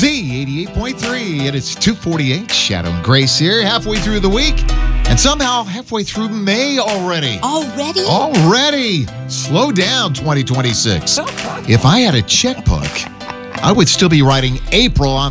Z88.3, and it's 2:48. Shadow and Grace here, halfway through the week, and somehow halfway through May already. Already? Slow down, 2026. If I had a checkbook, I would still be writing April on